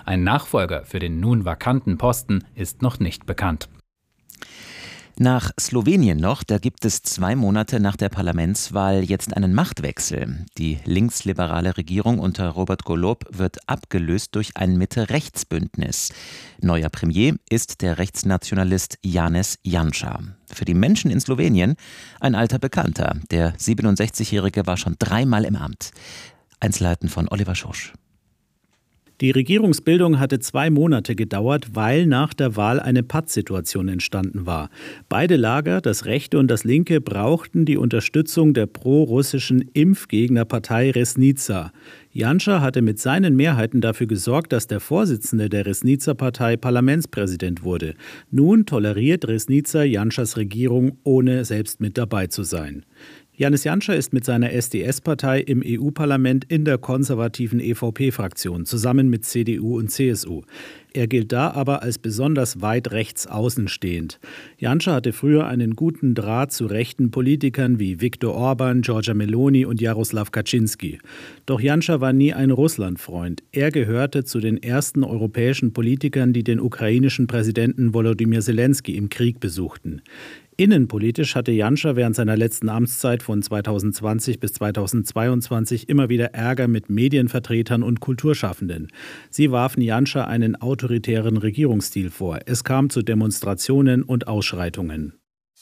Ein Nachfolger für den nun vakanten Posten ist noch nicht bekannt. Nach Slowenien noch, da gibt es 2 Monate nach der Parlamentswahl jetzt einen Machtwechsel. Die linksliberale Regierung unter Robert Golob wird abgelöst durch ein Mitte-Rechts-Bündnis. Neuer Premier ist der Rechtsnationalist Janez Janša. Für die Menschen in Slowenien ein alter Bekannter. Der 67-Jährige war schon 3-mal im Amt. Einzelheiten von Oliver Schorsch. Die Regierungsbildung hatte 2 Monate gedauert, weil nach der Wahl eine Pattsituation entstanden war. Beide Lager, das rechte und das linke, brauchten die Unterstützung der pro-russischen Impfgegnerpartei Resnica. Janša hatte mit seinen Mehrheiten dafür gesorgt, dass der Vorsitzende der Resnica-Partei Parlamentspräsident wurde. Nun toleriert Resnica Janšas Regierung, ohne selbst mit dabei zu sein. Janez Janša ist mit seiner SDS-Partei im EU-Parlament in der konservativen EVP-Fraktion, zusammen mit CDU und CSU. Er gilt da aber als besonders weit rechts außen stehend. Janša hatte früher einen guten Draht zu rechten Politikern wie Viktor Orban, Giorgia Meloni und Jaroslaw Kaczynski. Doch Janša war nie ein Russlandfreund. Er gehörte zu den ersten europäischen Politikern, die den ukrainischen Präsidenten Volodymyr Zelensky im Krieg besuchten. Innenpolitisch hatte Janša während seiner letzten Amtszeit von 2020 bis 2022 immer wieder Ärger mit Medienvertretern und Kulturschaffenden. Sie warfen Janša einen autoritären Regierungsstil vor. Es kam zu Demonstrationen und Ausschreitungen.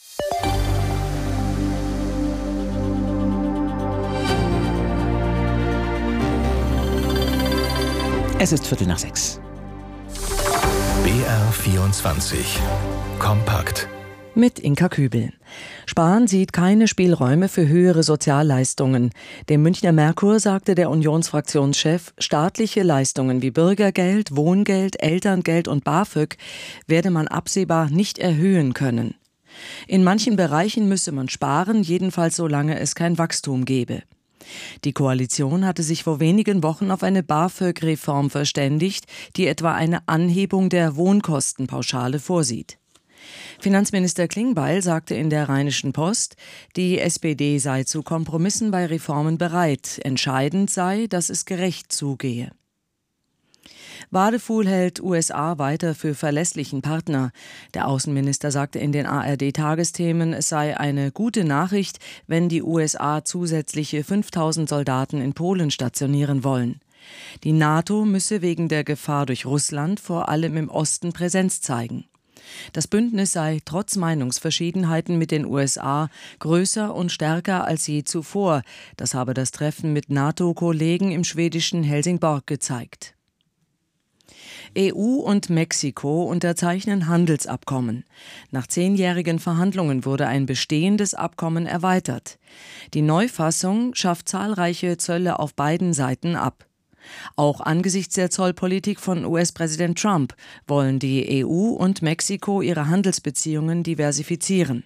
Es ist 5:45. BR24 Kompakt. Mit Inka Kübel. Spahn sieht keine Spielräume für höhere Sozialleistungen. Dem Münchner Merkur sagte der Unionsfraktionschef, staatliche Leistungen wie Bürgergeld, Wohngeld, Elterngeld und BAföG werde man absehbar nicht erhöhen können. In manchen Bereichen müsse man sparen, jedenfalls solange es kein Wachstum gebe. Die Koalition hatte sich vor wenigen Wochen auf eine BAföG-Reform verständigt, die etwa eine Anhebung der Wohnkostenpauschale vorsieht. Finanzminister Klingbeil sagte in der Rheinischen Post, die SPD sei zu Kompromissen bei Reformen bereit. Entscheidend sei, dass es gerecht zugehe. Wadefuhl hält USA weiter für verlässlichen Partner. Der Außenminister sagte in den ARD-Tagesthemen, es sei eine gute Nachricht, wenn die USA zusätzliche 5.000 Soldaten in Polen stationieren wollen. Die NATO müsse wegen der Gefahr durch Russland vor allem im Osten Präsenz zeigen. Das Bündnis sei trotz Meinungsverschiedenheiten mit den USA größer und stärker als je zuvor. Das habe das Treffen mit NATO-Kollegen im schwedischen Helsingborg gezeigt. EU und Mexiko unterzeichnen Handelsabkommen. Nach 10-jährigen Verhandlungen wurde ein bestehendes Abkommen erweitert. Die Neufassung schafft zahlreiche Zölle auf beiden Seiten ab. Auch angesichts der Zollpolitik von US-Präsident Trump wollen die EU und Mexiko ihre Handelsbeziehungen diversifizieren.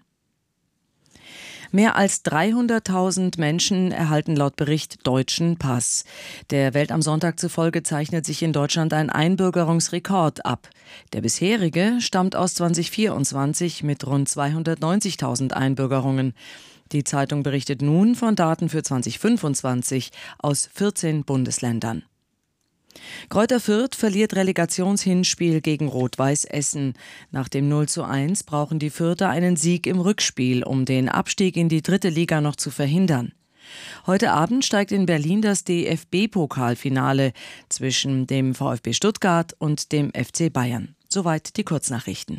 Mehr als 300.000 Menschen erhalten laut Bericht deutschen Pass. Der Welt am Sonntag zufolge zeichnet sich in Deutschland ein Einbürgerungsrekord ab. Der bisherige stammt aus 2024 mit rund 290.000 Einbürgerungen. Die Zeitung berichtet nun von Daten für 2025 aus 14 Bundesländern. Greuther Fürth verliert Relegationshinspiel gegen Rot-Weiß Essen. Nach dem 0:1 brauchen die Fürther einen Sieg im Rückspiel, um den Abstieg in die 3. Liga noch zu verhindern. Heute Abend steigt in Berlin das DFB-Pokalfinale zwischen dem VfB Stuttgart und dem FC Bayern. Soweit die Kurznachrichten.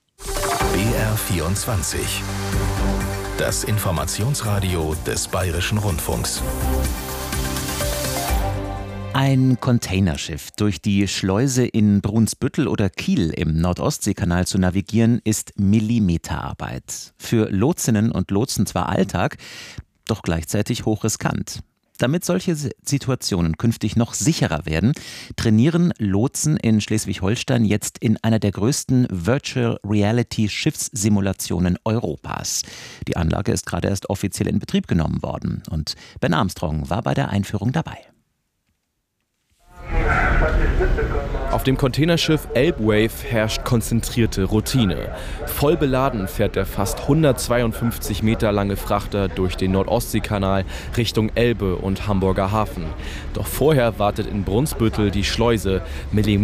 BR24. Das Informationsradio des Bayerischen Rundfunks. Ein Containerschiff durch die Schleuse in Brunsbüttel oder Kiel im Nordostseekanal zu navigieren, ist Millimeterarbeit. Für Lotsinnen und Lotsen zwar Alltag, doch gleichzeitig hochriskant. Damit solche Situationen künftig noch sicherer werden, trainieren Lotsen in Schleswig-Holstein jetzt in einer der größten Virtual Reality Schiffssimulationen Europas. Die Anlage ist gerade erst offiziell in Betrieb genommen worden und Ben Armstrong war bei der Einführung dabei. Auf dem Containerschiff Elbwave herrscht konzentrierte Routine. Voll beladen fährt der fast 152 Meter lange Frachter durch den Nordostseekanal Richtung Elbe und Hamburger Hafen. Doch vorher wartet in Brunsbüttel die Schleuse